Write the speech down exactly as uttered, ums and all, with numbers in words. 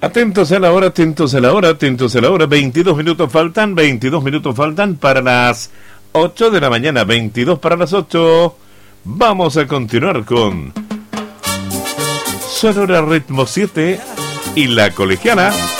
Atentos a la hora, atentos a la hora, atentos a la hora. veintidós minutos faltan, veintidós minutos faltan para las ocho de la mañana, veintidós para las ocho. Vamos a continuar con Sonora Ritmo siete y La Colegiala.